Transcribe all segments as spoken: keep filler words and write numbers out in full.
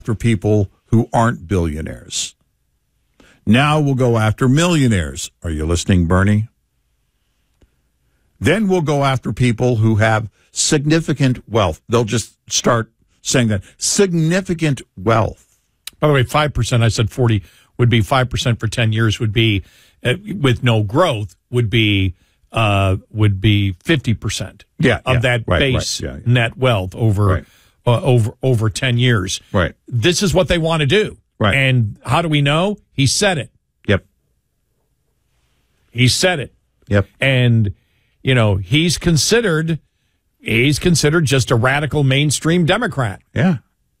after people who aren't billionaires. Now we'll go after millionaires. Are you listening, Bernie? Then we'll go after people who have significant wealth. They'll just start saying that. Significant wealth. By the way, five percent, I said forty, would be five percent for ten years would be, uh, with no growth, would be uh, would be fifty percent yeah, of yeah, that right, base right, yeah, yeah. net wealth over, right. uh, over, over ten years. Right. This is what they want to do. Right. And how do we know? He said it. Yep. He said it. Yep. And, you know, he's considered, he's considered just a radical mainstream Democrat. Yeah.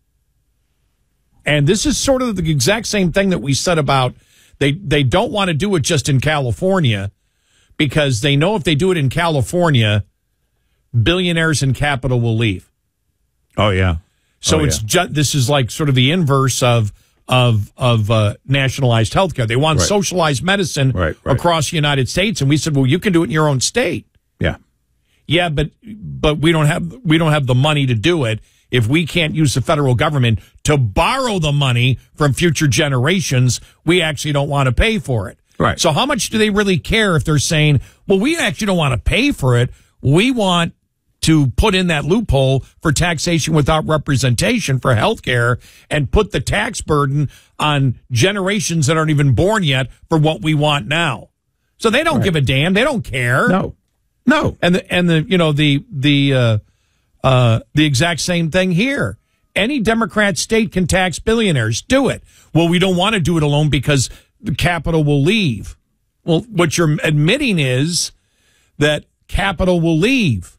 And this is sort of the exact same thing that we said about they, they don't want to do it just in California because they know if they do it in California, billionaires and capital will leave. Oh, yeah. So oh, it's yeah. just, this is like sort of the inverse of of of uh, nationalized healthcare. They want right. socialized medicine right, right. across the United States, and we said, well, you can do it in your own state. Yeah. Yeah, but but we don't have we don't have the money to do it if we can't use the federal government to borrow the money from future generations. We actually don't want to pay for it. Right. So how much do they really care if they're saying, well, we actually don't want to pay for it. We want to put in that loophole for taxation without representation for health care and put the tax burden on generations that aren't even born yet for what we want now. So they don't right. give a damn. They don't care. No. No. And the, and the, you know, the, the, uh, uh, the exact same thing here. Any Democrat state can tax billionaires. Do it. Well, we don't want to do it alone because the capital will leave. Well, what you're admitting is that capital will leave.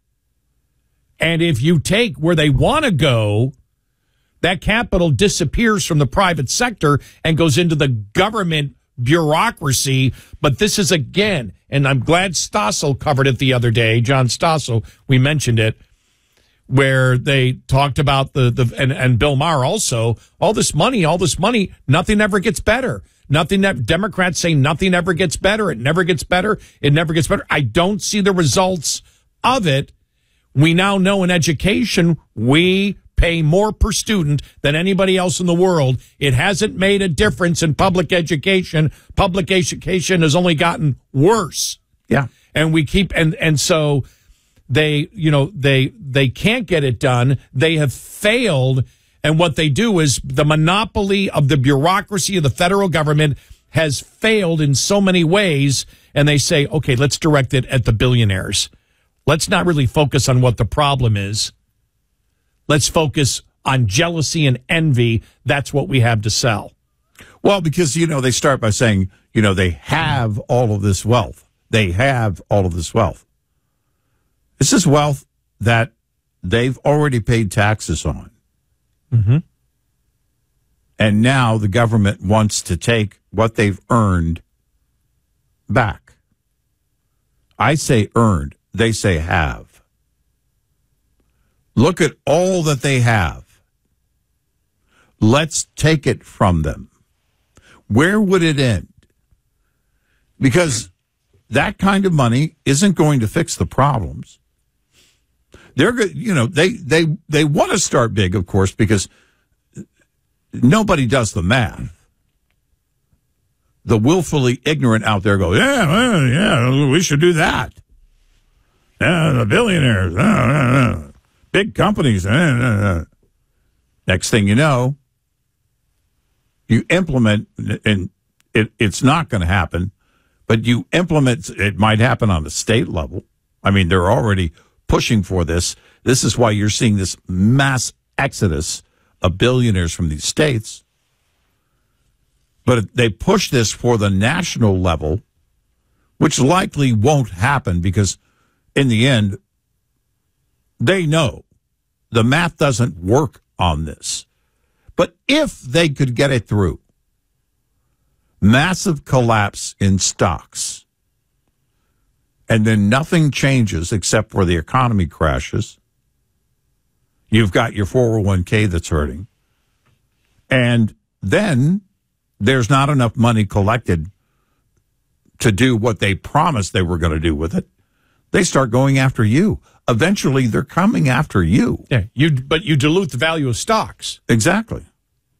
And if you take where they want to go, that capital disappears from the private sector and goes into the government bureaucracy. But this is, again, and I'm glad Stossel covered it the other day, John Stossel, we mentioned it, where they talked about the, the and, and Bill Maher also, all this money, all this money, nothing ever gets better. Nothing that Democrats say nothing ever gets better. It never gets better. It never gets better. I don't see the results of it. We now know in education, we pay more per student than anybody else in the world. It hasn't made a difference in public education. Public education has only gotten worse. Yeah. And we keep, and, and so they, you know, they, they can't get it done. They have failed. And what they do is the monopoly of the bureaucracy of the federal government has failed in so many ways. And they say, okay, let's direct it at the billionaires. Let's not really focus on what the problem is. Let's focus on jealousy and envy. That's what we have to sell. Well, because, you know, they start by saying, you know, they have all of this wealth. They have all of this wealth. This is wealth that they've already paid taxes on. Mm-hmm. And now the government wants to take what they've earned back. I say earned. They say have. Look at all that they have. Let's take it from them. Where would it end? Because that kind of money isn't going to fix the problems. They're good, you know, they they they want to start big, of course, because nobody does the math. The willfully ignorant out there go, yeah, well, yeah, we should do that. Uh, the billionaires, uh, uh, uh, big companies. Uh, uh, uh. Next thing you know, you implement, and it, it's not going to happen, but you implement, it might happen on the state level. I mean, they're already pushing for this. This is why you're seeing this mass exodus of billionaires from these states. But they push this for the national level, which likely won't happen because in the end, they know the math doesn't work on this. But if they could get it through, massive collapse in stocks, and then nothing changes except for the economy crashes, you've got your four oh one k that's hurting, and then there's not enough money collected to do what they promised they were going to do with it. They start going after you. Eventually, they're coming after you. Yeah, you, but you dilute the value of stocks. Exactly.